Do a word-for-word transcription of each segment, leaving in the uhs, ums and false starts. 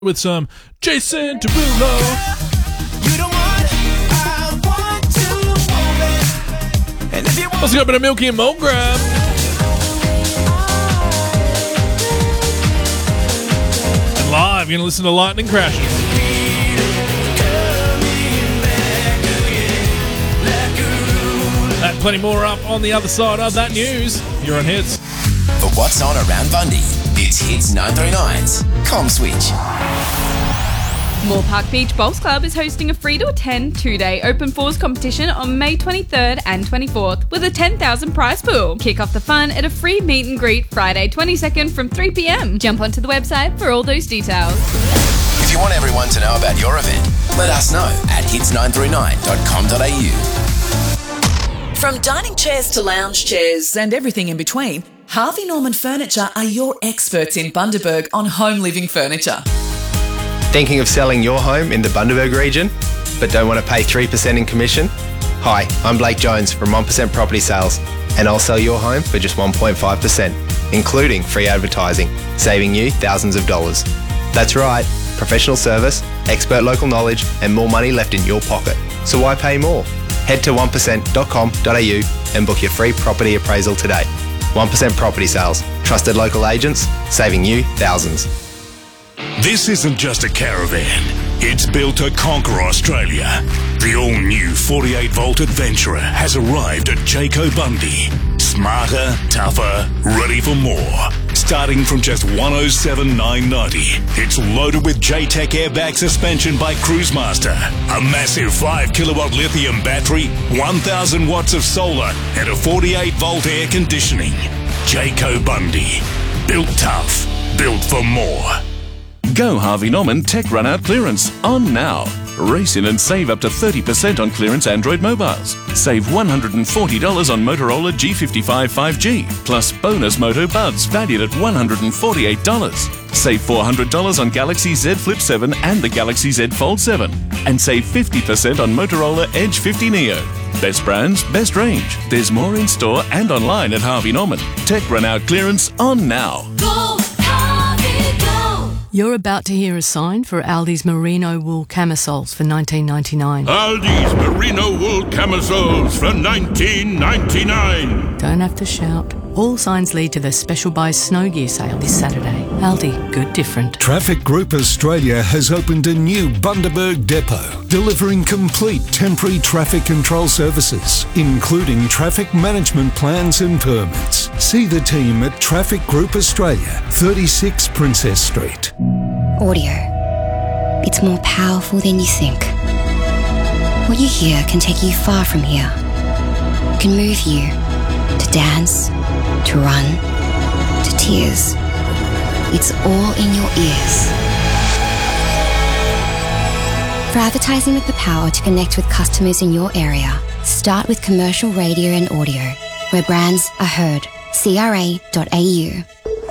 with some Jason Derulo. Let's go up to Milky and Mulgrab. And live, you're going to listen to Lightning Crashes. And plenty more up on the other side of that news. You're on Hits. For what's on around Bundy, it's Hits nine thirty-nine's Com Switch. Moore Park Beach Bowls Club is hosting a free to attend two-day Open Fours competition on May twenty-third and twenty-fourth with a ten thousand prize pool. Kick off the fun at a free meet and greet Friday twenty-second from three p.m. Jump onto the website for all those details. If you want everyone to know about your event, let us know at hits nine thirty-nine dot com dot a u. From dining chairs to lounge chairs and everything in between, Harvey Norman Furniture are your experts in Bundaberg on home living furniture. Thinking of selling your home in the Bundaberg region, but don't want to pay three percent in commission? Hi, I'm Blake Jones from one percent Property Sales, and I'll sell your home for just one point five percent, including free advertising, saving you thousands of dollars. That's right, professional service, expert local knowledge, and more money left in your pocket. So why pay more? Head to one percent dot com dot a u and book your free property appraisal today. one percent Property Sales, trusted local agents, saving you thousands. This isn't just a caravan. It's built to conquer Australia. The all-new forty-eight volt Adventurer has arrived at Jayco Bundy. Smarter, tougher, ready for more. Starting from just one hundred seven thousand nine hundred ninety dollars. It's loaded with J-Tech airbag suspension by Cruisemaster, a massive five kilowatt lithium battery, one thousand watts of solar, and a forty-eight volt air conditioning. Jayco Bundy. Built tough. Built for more. Go Harvey Norman Tech Run Out Clearance on now. Race in and save up to thirty percent on clearance Android mobiles. Save one hundred forty dollars on Motorola G fifty-five five G, plus bonus Moto Buds valued at one hundred forty-eight dollars. Save four hundred dollars on Galaxy Z Flip seven and the Galaxy Z Fold seven. And save fifty percent on Motorola Edge fifty Neo. Best brands, best range. There's more in store and online at Harvey Norman. Tech Run Out Clearance on now. Go! You're about to hear a sign for Aldi's Merino Wool Camisoles for nineteen ninety-nine. Aldi's Merino Wool Camisoles for nineteen ninety-nine. Don't have to shout. All signs lead to the Special Buy Snow Gear sale this Saturday. Aldi, good different. Traffic Group Australia has opened a new Bundaberg depot, delivering complete temporary traffic control services, including traffic management plans and permits. See the team at Traffic Group Australia, thirty-six Princess Street. Audio. It's more powerful than you think. What you hear can take you far from here. It can move you to dance, to run, to tears. It's all in your ears. For advertising with the power to connect with customers in your area, start with commercial radio and audio, where brands are heard. C R A dot A U.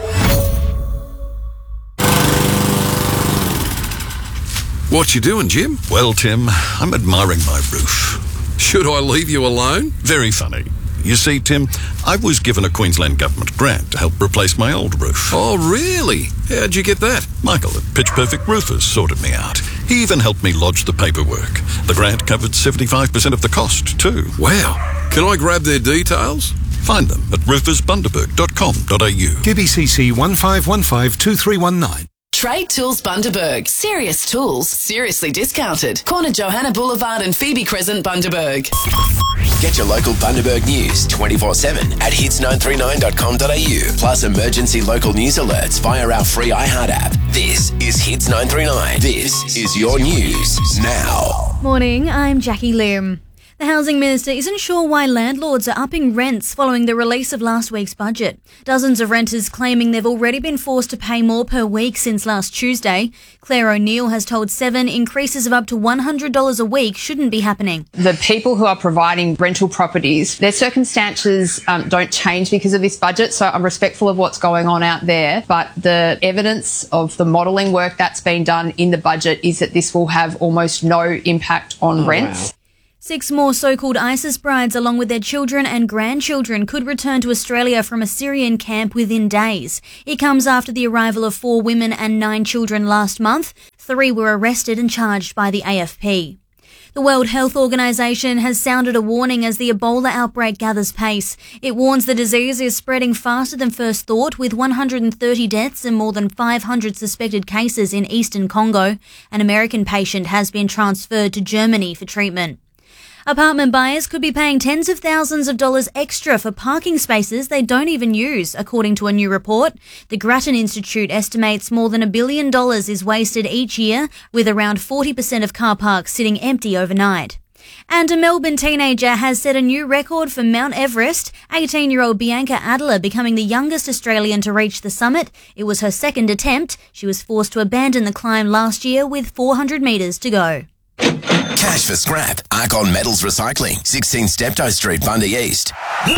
What you doing, Jim? Well, Tim, I'm admiring my roof. Should I leave you alone? Very funny. You see, Tim, I was given a Queensland Government grant to help replace my old roof. Oh, really? How'd you get that? Michael at Pitch Perfect Roofers sorted me out. He even helped me lodge the paperwork. The grant covered seventy-five percent of the cost, too. Wow. Can I grab their details? Find them at roofers bundaberg dot com dot a u. K B C C one five one five two three one nine. Trade Tools Bundaberg. Serious tools, seriously discounted. Corner Johanna Boulevard and Phoebe Crescent, Bundaberg. Get your local Bundaberg news twenty-four seven at hits nine thirty-nine dot com dot a u. Plus emergency local news alerts via our free iHeart app. This is Hits nine thirty-nine. This is your news now. Morning, I'm Jackie Lim. The Housing Minister isn't sure why landlords are upping rents following the release of last week's budget. Dozens of renters claiming they've already been forced to pay more per week since last Tuesday. Claire O'Neill has told Seven increases of up to one hundred dollars a week shouldn't be happening. The people who are providing rental properties, their circumstances um, don't change because of this budget, so I'm respectful of what's going on out there, but the evidence of the modelling work that's been done in the budget is that this will have almost no impact on oh, rents. Wow. Six more so-called ISIS brides, along with their children and grandchildren, could return to Australia from a Syrian camp within days. It comes after the arrival of four women and nine children last month. Three were arrested and charged by the A F P. The World Health Organization has sounded a warning as the Ebola outbreak gathers pace. It warns the disease is spreading faster than first thought, with one hundred thirty deaths and more than five hundred suspected cases in eastern Congo. An American patient has been transferred to Germany for treatment. Apartment buyers could be paying tens of thousands of dollars extra for parking spaces they don't even use, according to a new report. The Grattan Institute estimates more than a billion dollars is wasted each year, with around forty percent of car parks sitting empty overnight. And a Melbourne teenager has set a new record for Mount Everest, eighteen-year-old Bianca Adler becoming the youngest Australian to reach the summit. It was her second attempt. She was forced to abandon the climb last year with four hundred metres to go. Cash for scrap. Arcon Metals Recycling. sixteen Steptoe Street, Bundy East.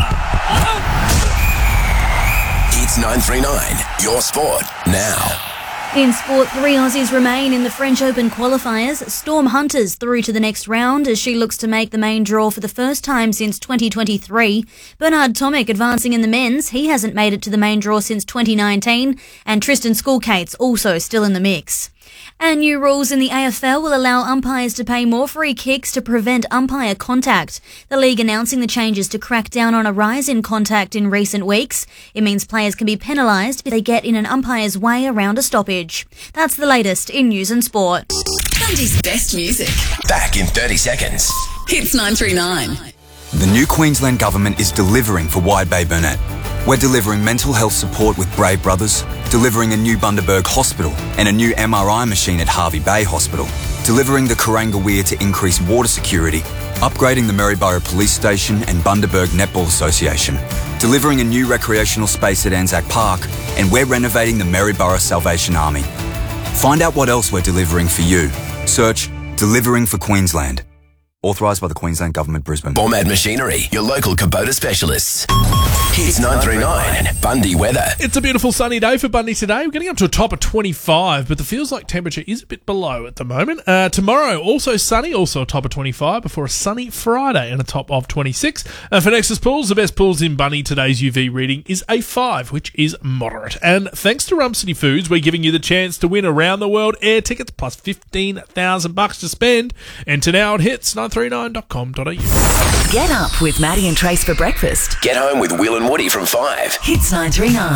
Hits nine three nine. Your sport now. In sport, three Aussies remain in the French Open qualifiers. Storm Hunter's through to the next round as she looks to make the main draw for the first time since twenty twenty-three. Bernard Tomic advancing in the men's. He hasn't made it to the main draw since twenty nineteen. And Tristan Skulkate's also still in the mix. And new rules in the A F L will allow umpires to pay more free kicks to prevent umpire contact. The league announcing the changes to crack down on a rise in contact in recent weeks. It means players can be penalised if they get in an umpire's way around a stoppage. That's the latest in news and sport. Bundy's best music. Back in thirty seconds. Hits nine three nine. The new Queensland Government is delivering for Wide Bay Burnett. We're delivering mental health support with Brave Brothers, delivering a new Bundaberg Hospital and a new M R I machine at Harvey Bay Hospital, delivering the Kuranga Weir to increase water security, upgrading the Maryborough Police Station and Bundaberg Netball Association, delivering a new recreational space at Anzac Park, and we're renovating the Maryborough Salvation Army. Find out what else we're delivering for you. Search Delivering for Queensland. Authorised by the Queensland Government, Brisbane. Bomad Machinery, your local Kubota specialists. Hits nine three nine. Bundy weather. It's a beautiful sunny day for Bundy today. We're getting up to a top of twenty-five, but the feels like temperature is a bit below at the moment. Uh, tomorrow, also sunny, also a top of twenty-five, before a sunny Friday and a top of twenty-six. Uh, for Nexus Pools, the best pools in Bundy, today's U V reading is a five, which is moderate. And thanks to Rum City Foods, we're giving you the chance to win around the world air tickets plus fifteen thousand bucks to spend. Enter now at hits nine three nine dot com dot a u. Get up with Maddie and Trace for breakfast. Get home with Will and Woody from five. Hits nine three nine.